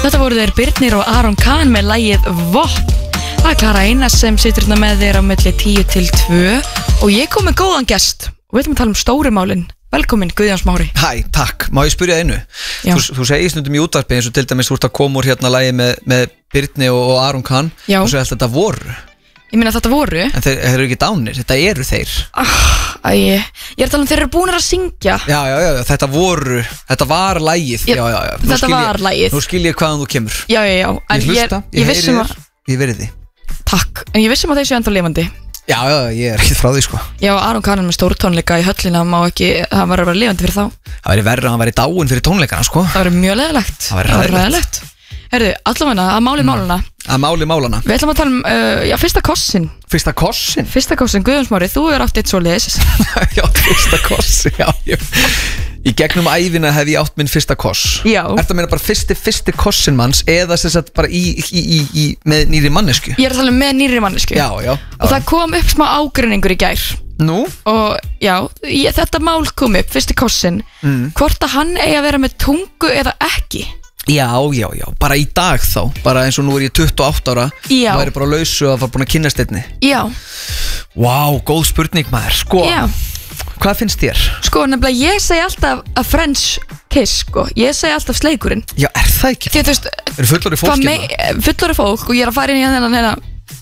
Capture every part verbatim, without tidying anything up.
Þetta voru þeir Birnir og Aron Kahn með lagið Vopn. Það er Klara Einarsdóttir sem situr hérna með þér á milli tíu til tvö og ég kom með góðan gest og við ætlum að tala um stóru málin. Velkomin Guðjón Smári. Hæ, takk, má ég spyrja einu? Þú, þú segir stundum í útvarpi eins og til dæmis þú ert að koma úr hérna lagið með, með Birni og, og Aron Kahn Já. og svo er þetta voru. Ég meina þetta voru En þeir, þeir eru ekki dánir, þetta eru þeir ah, æ, Ég er að tala um þeir eru búinir að syngja. Já, já, já, þetta voru, þetta var lagið ég, já, já, já. Þetta var lagið Nú skil ég hvaðan þú kemur. Já, já, já en Ég hlusta, ég, ég heyri þér, ég verði því. Takk, en ég vissum að þeir séu enda lifandi. Já, já, ég er ekki frá því sko. Já, Aron Kahn með stórtónleika í höllina má ekki, hann var að vera lifandi fyrir þá. Það væri verra að hann væri dáinn fyrir tónleikana sko. Það væri mjög leiðilegt. Það væri ræðilegt. Herðu, allavega að máli mm. málana Að máli málana Við ætlum að tala um, uh, já, fyrsta kossin Fyrsta kossin? Fyrsta kossin, Guðjón Smári, þú er átt eitt svoleiðis. Já, fyrsta kossin, já ég, Í gegnum ævina hef ég átt minn fyrsta koss. Já. Ertu að meina bara fyrsti, fyrsti kossin manns eða sem sagt bara í, í, í, í, með nýri mannesku? Ég er að tala um með nýri mannesku. Já, já, já. Og það kom upp smá ágreiningur í gær. Nú? Og já, ég, þetta mál kom upp, fyrsti kossin mm. Hvort að hann eigi að vera með tungu eða ekki. Já, já, já, bara í dag þá. Bara eins og nú er ég tuttugu og átta ára. Já. Það er bara lausu að fara búin að kynnast einni. Já. Vá, wow, góð spurning maður. Sko, já. Hvað finnst þér? Sko, nefnilega ég segi alltaf að French kiss, sko. Ég segi alltaf sleikurinn. Já, er það ekki? Því, þú veist, er fullorðið fólk hérna? Fullorðið fólk og ég er að fara inn í þennan hérna.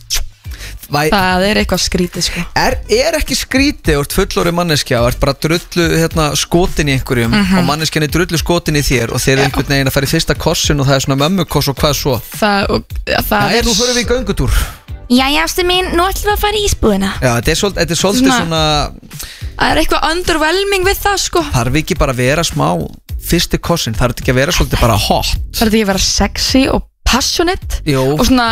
Væ... Það er eitthvað skrítið sko. Er, er ekki skrítið úr fullorðið manneskja og ert bara drullu hérna, skotin í einhverjum mm -hmm. og manneskjan er drullu skotin í þér og þeir eru einhvern veginn að fara í fyrsta kossin og það er svona mömmukoss og hvað svo? Það, og, ja, það það er... Nú fyrir við í göngutúr. Jæja, ástu mín, nú ætlum við að fara í ísbúðina. Já, þetta er svolítið, þetta er svolítið svona, svona... Það er eitthvað underwhelming við það sko. Þarf ekki bara að vera smá fyrsti kossin, þarf ekki að vera svolítið bara hot. Þarf ekki að vera sexy og passionate. Jó. Og svona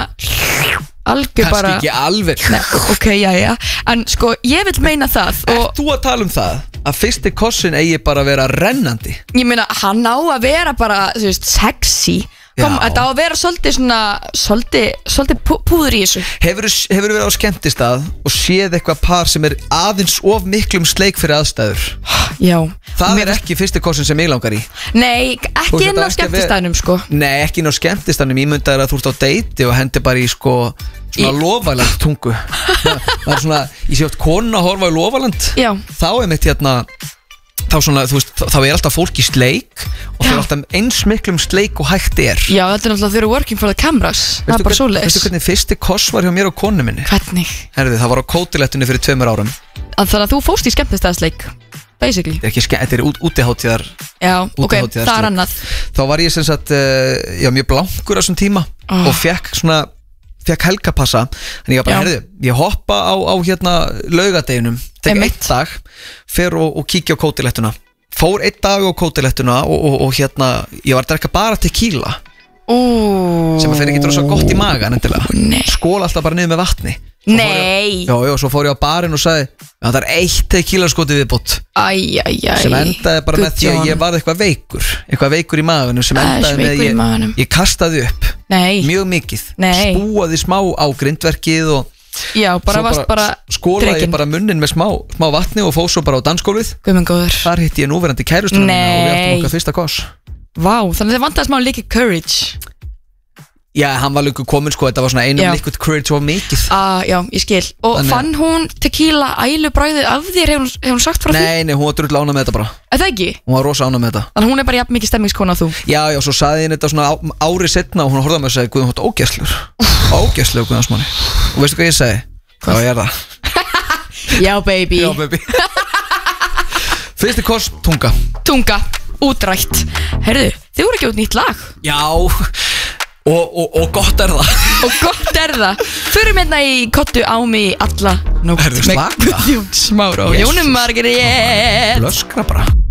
algjör bara. Kannski ekki alveg. Nei, ok, já, já. En sko, ég vil meina það. Og... Ert þú að tala um það? Að fyrsti kossin eigi bara að vera rennandi? Ég meina, hann á að vera bara, þú veist, sexy. Kom, þetta á að vera svolítið svona svolítið, svolítið pú, púður í þessu. Hefur þú verið á skemmtistað og séð eitthvað par sem er aðeins of miklum sleik fyrir aðstæður? Já. Það er ekki fyrsti kossin sem ég langar í. Nei, ekki inn á skemmtistaðnum sko. Nei, ekki inn á skemmtistaðnum. Ég myndi að þú ert á deiti og hendi bara í sko svona í... lofaland tungu. Það er svona, ég sé oft konu að horfa í lofaland. Já. Þá er mitt hérna þá svona, þú veist, þá er alltaf fólk í sleik og það er alltaf eins miklum sleik og hægt er. Já, þetta er náttúrulega þau eru working for the cameras. Það er bara svoleiðis. Veistu hvernig fyrsti koss var hjá mér og konu minni? Hvernig? Herðu, það var á kótilettunni fyrir tveimur árum. Þannig að þú fóst í skemmtistaðsleik, basically. Þetta er ekki skemmt, þetta er út, útiháttíðar. Já, ok, það er annað. Þá var ég sem sagt, uh, já, mjög blankur á þessum tíma oh. og fekk svona fekk helgapassa. Þannig ég bara, herðu, ég hoppa á, á hérna laugardeginum, tek einn dag, fer og, og kíkja á kótilettuna. Fór einn dag á kótilettuna og, og, og hérna, ég var að drekka bara tequila. Ooh. Sem að fyrir ekki svo gott í magan endilega. Nei. Skóla alltaf bara niður með vatni. Nei. Já, já, svo fór ég á barinn og sagði, það er eitt tequila skoti viðbót. Æj, æj, æj. Sem endaði bara með því að ég var eitthvað veikur, eitthvað veikur í maganum sem endaði með að ég, ég kastaði upp. Nei. Mjög mikið. Nei. Spúaði smá á grindverkið og já, bara varst bara skólaði ég bara munnin með smá, smá vatni og fóð svo bara á dansgólfið. Guðmund góður. Þar hitti ég núverandi kærustuna mína og við áttum okkar fyrsta koss. Vá, þannig að þið vantaði smá líka courage. Já, hann var líka komin sko, þetta var svona einum liquid courage og mikið. Ah, já, ég skil. Og Þannig... fann hún tequila ælubræðið af þér, hefur hún, hefur hún sagt frá því? Nei, nei, hún var drull ána með þetta bara. Er það ekki? Hún var rosa ána með þetta. Þannig hún er bara jafn mikið stemmingskona að þú? Já, já, svo saði henni þetta svona á, árið setna og hún horfði á mig og sagði, Guðjón, þú ert ógeðslegur. Ógeðslegur, Guðjón Smári. Og veistu hvað ég segi? Hvað ég er það? Já, baby. Já, baby. Fyrsti koss, tunga. Tunga, útrætt. Herðu, þið voru ekki út nýtt lag? Já. Og, og, og gott er það. Og gott er það. Förum hérna í Kottu á mig alla nótt. Herðu, slaka. Með Guðjón Smára og Jóni Margrét. Blöskra bara.